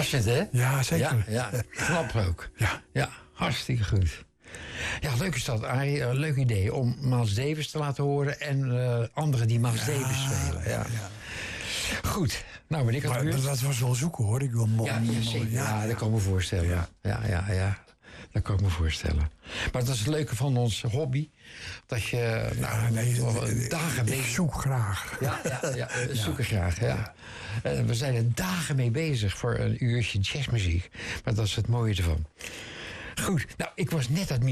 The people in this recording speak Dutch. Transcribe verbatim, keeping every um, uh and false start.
Verrassend, hè? Ja, zeker. Ja, ja. Knap ook. Ja. Ja, hartstikke goed. Ja, leuk is dat, Arie. Een leuk idee om Miles Davis te laten horen... en uh, anderen die Miles Ja, Davis spelen. Ja. ja. Goed. Nou, ben ik aan het Maar beurt. dat was wel zoeken, hoor. Ik wil mo- Ja, ja, zeker. ja, Ja, dat kan ik me voorstellen. Ja. Ja, ja, ja. Dat kan ik me voorstellen. Maar dat is het leuke van ons hobby. Dat je nou, Ja, nee, dagen ik bezig... zoek graag. Ja, ja, ja, we zoeken graag, ja. En we zijn er dagen mee bezig voor een uurtje jazzmuziek. Maar dat is het mooie ervan. Goed, nou, ik was net uit